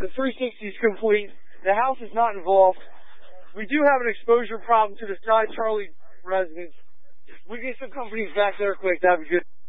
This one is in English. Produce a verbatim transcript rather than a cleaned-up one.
The three sixty is complete. The house is not involved. We do have an exposure problem to the side Charlie residence. We get some companies back there quick. That'd be good.